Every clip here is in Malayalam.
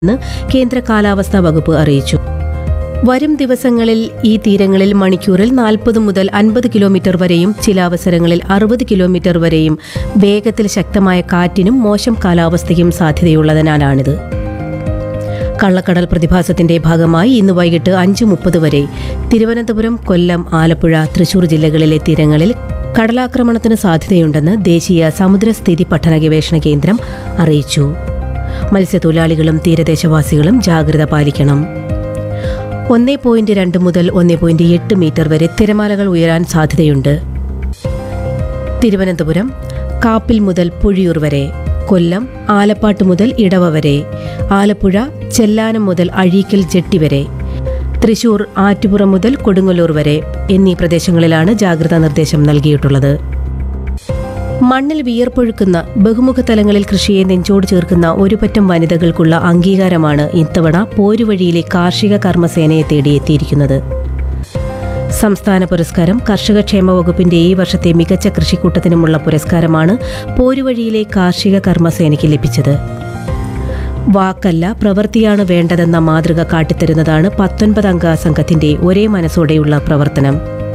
എന്ന് കേന്ദ്ര കാലാവസ്ഥാ വകുപ്പ് അറിയിച്ചു. വരും ദിവസങ്ങളിൽ ഈ തീരങ്ങളിൽ മണിക്കൂറിൽ 40 മുതൽ 50 കിലോമീറ്റർ വരെയും ചില അവസരങ്ങളിൽ 60 കിലോമീറ്റർ വരെയും വേഗത്തിൽ ശക്തമായ കാറ്റിനും മോശം കാലാവസ്ഥയ്ക്കും സാധ്യതയുള്ളതിനാലാണിത്. കള്ളക്കടൽ പ്രതിഭാസത്തിന്റെ ഭാഗമായി ഇന്ന് വൈകിട്ട് 5:30 വരെ തിരുവനന്തപുരം, കൊല്ലം, ആലപ്പുഴ, തൃശൂർ ജില്ലകളിലെ തീരങ്ങളിൽ കടലാക്രമണത്തിന് സാധ്യതയുണ്ടെന്ന് ദേശീയ സമുദ്രസ്ഥിതി പഠന ഗവേഷണ കേന്ദ്രം അറിയിച്ചു. മത്സ്യത്തൊഴിലാളികളും തീരദേശവാസികളും ജാഗ്രത പാലിക്കണം. 1.2 മുതൽ 1.8 മീറ്റർ വരെ തിരമാലകൾ ഉയരാൻ സാധ്യതയുണ്ട്. തിരുവനന്തപുരം കാപ്പിൽ മുതൽ പുഴിയൂർ വരെ, കൊല്ലം ആലപ്പാട്ട് മുതൽ ഇടവ വരെ, ആലപ്പുഴ ചെല്ലാനം മുതൽ അഴീക്കൽ ജെട്ടി വരെ, തൃശൂർ ആറ്റുപുറം മുതൽ കൊടുങ്ങല്ലൂർ വരെ എന്നീ പ്രദേശങ്ങളിലാണ് ജാഗ്രതാ നിർദ്ദേശം നൽകിയിട്ടുള്ളത്. മണ്ണിൽ വിയർപ്പൊഴുക്കുന്ന ബഹുമുഖ തലങ്ങളിൽ കൃഷിയെ നെഞ്ചോട് ചേർക്കുന്ന ഒരുപറ്റം വനിതകൾക്കുള്ള അംഗീകാരമാണ് ഇത്തവണ പോരുവഴിയിലെ കാർഷിക കർമ്മസേനയെ തേടിയെത്തിയിരിക്കുന്നത്. സംസ്ഥാന പുരസ്കാരം കർഷകക്ഷേമ വകുപ്പിന്റെ ഈ വർഷത്തെ മികച്ച കൃഷിക്കൂട്ടത്തിനുമുള്ള പുരസ്കാരമാണ് പോരുവഴിയിലെ കാർഷിക കർമ്മസേനയ്ക്ക് ലഭിച്ചത്. വാക്കല്ല പ്രവൃത്തിയാണ് വേണ്ടതെന്ന മാതൃക കാട്ടിത്തരുന്നതാണ് 19 അംഗ സംഘത്തിന്റെ ഒരേ മനസ്സോടെയുള്ള പ്രവർത്തനം.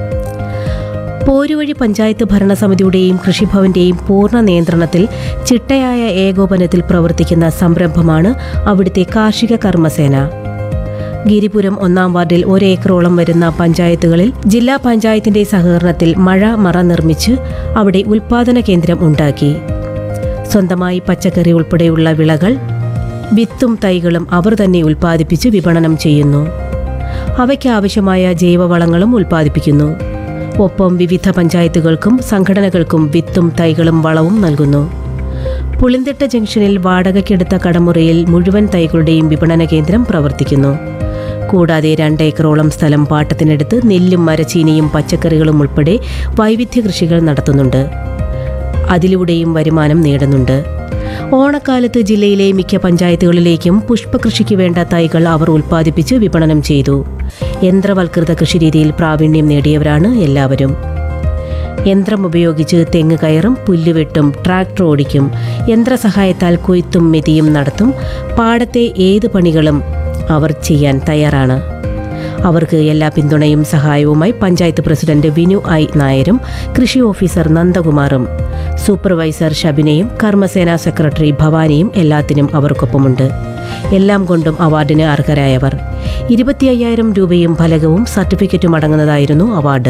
പോരുവഴി പഞ്ചായത്ത് ഭരണസമിതിയുടെയും കൃഷിഭവന്റെയും പൂർണ്ണ നിയന്ത്രണത്തിൽ ചിട്ടയായ ഏകോപനത്തിൽ പ്രവർത്തിക്കുന്ന സംരംഭമാണ് അവിടുത്തെ കാർഷിക കർമ്മസേന. ഗിരിപുരം 1-ാം വാർഡിൽ 1 ഏക്കറോളം വരുന്ന പഞ്ചായത്തുകളിൽ ജില്ലാ പഞ്ചായത്തിന്റെ സഹകരണത്തിൽ മറ നിർമ്മിച്ച് അവിടെ ഉൽപാദന കേന്ദ്രം ഉണ്ടാക്കി. സ്വന്തമായി പച്ചക്കറി ഉൾപ്പെടെയുള്ള വിളകൾ, വിത്തും തൈകളും അവർ തന്നെ ഉൽപ്പാദിപ്പിച്ച് വിപണനം ചെയ്യുന്നു. അവയ്ക്കാവശ്യമായ ജൈവവളങ്ങളും ഉൽപ്പാദിപ്പിക്കുന്നു. ഒപ്പം വിവിധ പഞ്ചായത്തുകൾക്കും സംഘടനകൾക്കും വിത്തും തൈകളും വളവും നൽകുന്നു. പുളിന്തിട്ട ജംഗ്ഷനിൽ വാടകയ്ക്കെടുത്ത കടമുറിയിൽ മുഴുവൻ തൈകളുടെയും വിപണന കേന്ദ്രം പ്രവർത്തിക്കുന്നു. കൂടാതെ 2 ഏക്കറോളം സ്ഥലം പാട്ടത്തിനെടുത്ത് നെല്ലും മരച്ചീനിയും പച്ചക്കറികളും ഉൾപ്പെടെ വൈവിധ്യ കൃഷികൾ നടത്തുന്നുണ്ട്. അതിലൂടെയും വരുമാനം നേടുന്നുണ്ട്. ഓണക്കാലത്ത് ജില്ലയിലെ മിക്ക പഞ്ചായത്തുകളിലേക്കും പുഷ്പകൃഷിക്ക് വേണ്ട തൈകൾ അവർ ഉൽപ്പാദിപ്പിച്ച് വിപണനം ചെയ്തു. യന്ത്രവൽകൃത കൃഷിരീതിയിൽ പ്രാവീണ്യം നേടിയവരാണ് എല്ലാവരും. യന്ത്രം ഉപയോഗിച്ച് തെങ്ങ് കയറും, പുല്ലുവെട്ടും, ട്രാക്ടർ ഓടിക്കും, യന്ത്രസഹായത്താൽ കൊയ്ത്തും മെതിയും നടത്തും. പാടത്തെ ഏത് പണികളും അവർ ചെയ്യാൻ തയ്യാറാണ്. അവർക്ക് എല്ലാ പിന്തുണയും സഹായവുമായി പഞ്ചായത്ത് പ്രസിഡന്റ് വിനു ഐ നായരും കൃഷി ഓഫീസർ നന്ദകുമാറും സൂപ്പർവൈസർ ഷബിനയും കർമ്മസേന സെക്രട്ടറി ഭവാനിയും എല്ലാത്തിനും അവർക്കൊപ്പമുണ്ട്. എല്ലാം കൊണ്ടും അവാർഡിന് അർഹരായവർ. 25,000 രൂപയും ഫലകവും സർട്ടിഫിക്കറ്റും അടങ്ങുന്നതായിരുന്നു അവാർഡ്.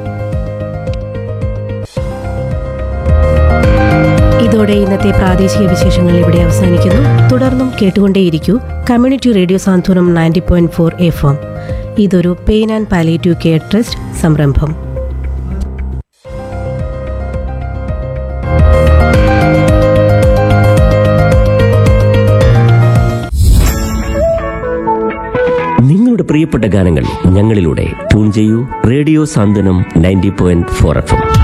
ഇതോടെ ഇന്നത്തെ പ്രാദേശിക വിശേഷങ്ങൾ ഇവിടെ അവസാനിക്കുന്നു. തുടർന്നും കേട്ടുകൊണ്ടേയിരിക്കൂ കമ്മ്യൂണിറ്റി റേഡിയോ സാന്ത്വനം 90.4 FM. ഇതൊരു pain and palliative care trust സംരംഭം. നിങ്ങളുടെ പ്രിയപ്പെട്ട ഗാനങ്ങൾ ഞങ്ങളിലൂടെ ട്യൂൺ ചെയ്യൂ. റേഡിയോ സാന്ത്വനം 90.4 FM.